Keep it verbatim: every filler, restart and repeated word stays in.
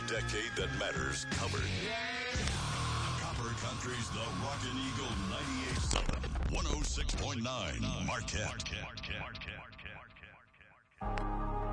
decade that matters covered. Copper Country's The Rockin' Eagle ninety-eight point seven, one oh six point nine Marquette. Marquette. Marquette. Marquette.